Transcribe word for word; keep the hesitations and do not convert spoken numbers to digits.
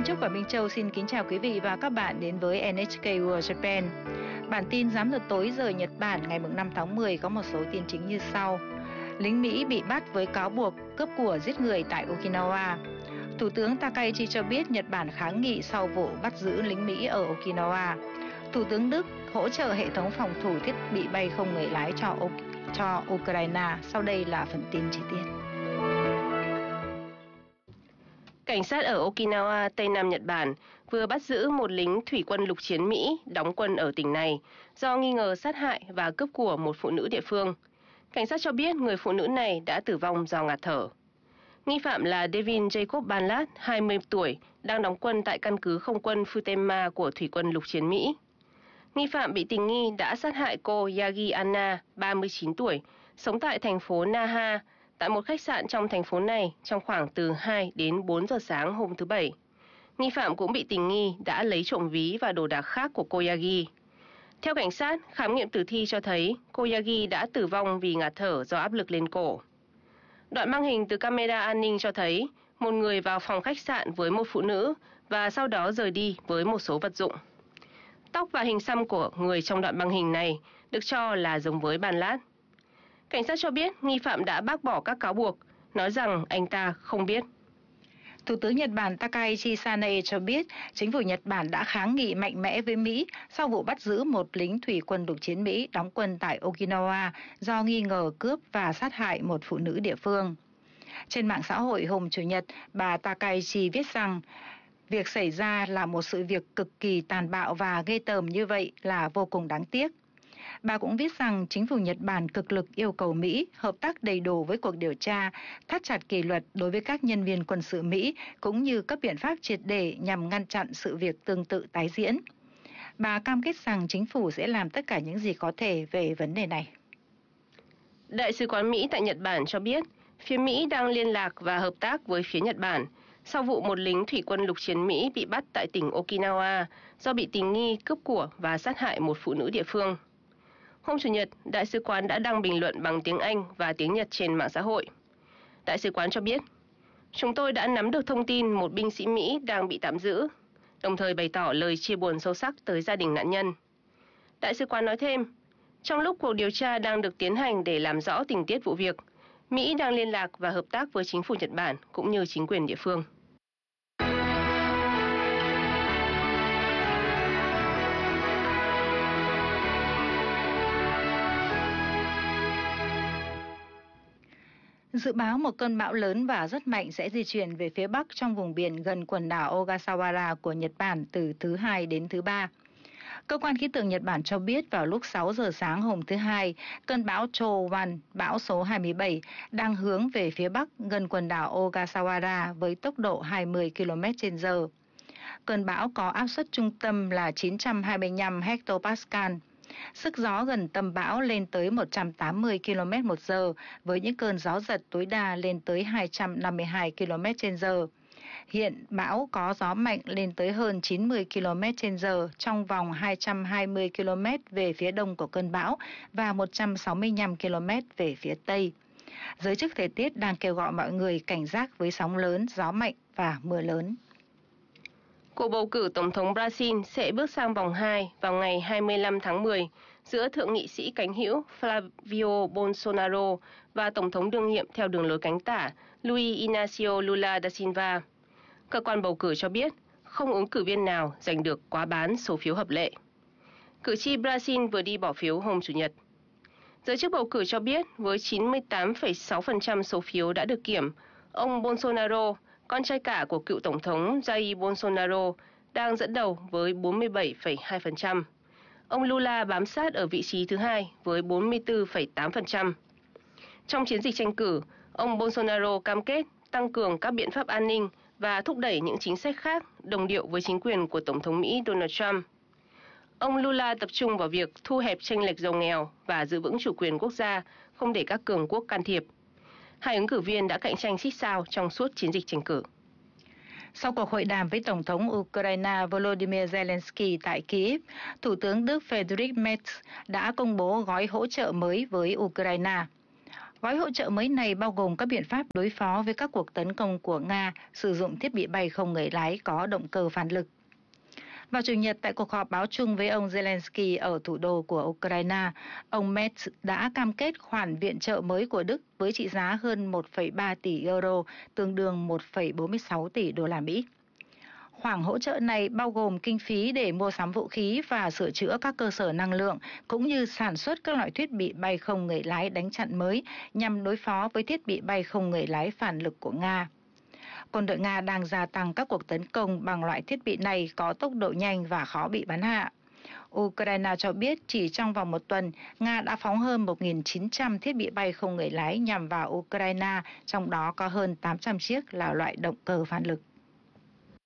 Thanh Trúc và Minh Châu xin kính chào quý vị và các bạn đến với en hát ca World Japan. Bản tin giám luật tối giờ Nhật Bản ngày năm tháng mười có một số tin chính như sau. Lính Mỹ bị bắt với cáo buộc cướp của giết người tại Okinawa. Thủ tướng Takaichi cho biết Nhật Bản kháng nghị sau vụ bắt giữ lính Mỹ ở Okinawa. Thủ tướng Đức hỗ trợ hệ thống phòng thủ thiết bị bay không người lái cho, cho Ukraine. Sau đây là phần tin chi tiết. Cảnh sát ở Okinawa, Tây Nam Nhật Bản vừa bắt giữ một lính thủy quân lục chiến Mỹ đóng quân ở tỉnh này do nghi ngờ sát hại và cướp của một phụ nữ địa phương. Cảnh sát cho biết người phụ nữ này đã tử vong do ngạt thở. Nghi phạm là Devin Jacob Banlat, hai mươi tuổi, đang đóng quân tại căn cứ không quân Futema của thủy quân lục chiến Mỹ. Nghi phạm bị tình nghi đã sát hại cô Yagi Anna, ba mươi chín tuổi, sống tại thành phố Naha, tại một khách sạn trong thành phố này trong khoảng từ hai đến bốn giờ sáng hôm thứ Bảy. Nghi phạm cũng bị tình nghi đã lấy trộm ví và đồ đạc khác của cô Yagi. Theo cảnh sát, khám nghiệm tử thi cho thấy cô Yagi đã tử vong vì ngạt thở do áp lực lên cổ. Đoạn mang hình từ camera an ninh cho thấy một người vào phòng khách sạn với một phụ nữ và sau đó rời đi với một số vật dụng. Tóc và hình xăm của người trong đoạn băng hình này được cho là giống với Banlat. Cảnh sát cho biết nghi phạm đã bác bỏ các cáo buộc, nói rằng anh ta không biết. Thủ tướng Nhật Bản Takaichi Sanae cho biết chính phủ Nhật Bản đã kháng nghị mạnh mẽ với Mỹ sau vụ bắt giữ một lính thủy quân lục chiến Mỹ đóng quân tại Okinawa do nghi ngờ cướp và sát hại một phụ nữ địa phương. Trên mạng xã hội hôm Chủ nhật, bà Takaichi viết rằng việc xảy ra là một sự việc cực kỳ tàn bạo và ghê tởm như vậy là vô cùng đáng tiếc. Bà cũng viết rằng chính phủ Nhật Bản cực lực yêu cầu Mỹ hợp tác đầy đủ với cuộc điều tra, thắt chặt kỷ luật đối với các nhân viên quân sự Mỹ cũng như các biện pháp triệt để nhằm ngăn chặn sự việc tương tự tái diễn. Bà cam kết rằng chính phủ sẽ làm tất cả những gì có thể về vấn đề này. Đại sứ quán Mỹ tại Nhật Bản cho biết phía Mỹ đang liên lạc và hợp tác với phía Nhật Bản sau vụ một lính thủy quân lục chiến Mỹ bị bắt tại tỉnh Okinawa do bị tình nghi cướp của và sát hại một phụ nữ địa phương. Hôm Chủ nhật, Đại sứ quán đã đăng bình luận bằng tiếng Anh và tiếng Nhật trên mạng xã hội. Đại sứ quán cho biết, chúng tôi đã nắm được thông tin một binh sĩ Mỹ đang bị tạm giữ, đồng thời bày tỏ lời chia buồn sâu sắc tới gia đình nạn nhân. Đại sứ quán nói thêm, trong lúc cuộc điều tra đang được tiến hành để làm rõ tình tiết vụ việc, Mỹ đang liên lạc và hợp tác với chính phủ Nhật Bản cũng như chính quyền địa phương. Dự báo một cơn bão lớn và rất mạnh sẽ di chuyển về phía Bắc trong vùng biển gần quần đảo Ogasawara của Nhật Bản từ thứ Hai đến thứ Ba. Cơ quan khí tượng Nhật Bản cho biết vào lúc sáu giờ sáng hôm thứ Hai, cơn bão Chowan, bão số hai mươi bảy, đang hướng về phía Bắc gần quần đảo Ogasawara với tốc độ hai mươi ki lô mét trên giờ. Cơn bão có áp suất trung tâm là chín trăm hai mươi lăm hectopascal. Sức gió gần tâm bão lên tới một trăm tám mươi ki lô mét một giờ với những cơn gió giật tối đa lên tới hai trăm năm mươi hai ki lô mét trên giờ. Hiện bão có gió mạnh lên tới hơn chín mươi ki lô mét trên giờ trong vòng hai trăm hai mươi ki lô mét về phía đông của cơn bão và một trăm sáu mươi lăm ki lô mét về phía tây. Giới chức thời tiết đang kêu gọi mọi người cảnh giác với sóng lớn, gió mạnh và mưa lớn. Cuộc bầu cử Tổng thống Brazil sẽ bước sang vòng hai vào ngày hai mươi lăm tháng mười giữa thượng nghị sĩ cánh hữu Flavio Bolsonaro và Tổng thống đương nhiệm theo đường lối cánh tả Luiz Inácio Lula da Silva. Cơ quan bầu cử cho biết không ứng cử viên nào giành được quá bán số phiếu hợp lệ. Cử tri Brazil vừa đi bỏ phiếu hôm Chủ nhật. Giới chức bầu cử cho biết với chín mươi tám phẩy sáu phần trăm số phiếu đã được kiểm, ông Bolsonaro, con trai cả của cựu Tổng thống Jair Bolsonaro, đang dẫn đầu với bốn mươi bảy phẩy hai phần trăm. Ông Lula bám sát ở vị trí thứ hai với bốn mươi tư phẩy tám phần trăm. Trong chiến dịch tranh cử, ông Bolsonaro cam kết tăng cường các biện pháp an ninh và thúc đẩy những chính sách khác đồng điệu với chính quyền của Tổng thống Mỹ Donald Trump. Ông Lula tập trung vào việc thu hẹp chênh lệch giàu nghèo và giữ vững chủ quyền quốc gia, không để các cường quốc can thiệp. Hai ứng cử viên đã cạnh tranh xích sao trong suốt chiến dịch tranh cử. Sau cuộc hội đàm với Tổng thống Ukraine Volodymyr Zelensky tại Kyiv, Thủ tướng Đức Friedrich Merz đã công bố gói hỗ trợ mới với Ukraine. Gói hỗ trợ mới này bao gồm các biện pháp đối phó với các cuộc tấn công của Nga sử dụng thiết bị bay không người lái có động cơ phản lực. Vào Chủ nhật, tại cuộc họp báo chung với ông Zelensky ở thủ đô của Ukraine, ông Merz đã cam kết khoản viện trợ mới của Đức với trị giá hơn một phẩy ba tỷ euro, tương đương một phẩy bốn mươi sáu tỷ đô la Mỹ. Khoản hỗ trợ này bao gồm kinh phí để mua sắm vũ khí và sửa chữa các cơ sở năng lượng, cũng như sản xuất các loại thiết bị bay không người lái đánh chặn mới nhằm đối phó với thiết bị bay không người lái phản lực của Nga. Quân đội Nga đang gia tăng các cuộc tấn công bằng loại thiết bị này có tốc độ nhanh và khó bị bắn hạ. Ukraine cho biết chỉ trong vòng một tuần, Nga đã phóng hơn một nghìn chín trăm thiết bị bay không người lái nhằm vào Ukraine, trong đó có hơn tám trăm chiếc là loại động cơ phản lực.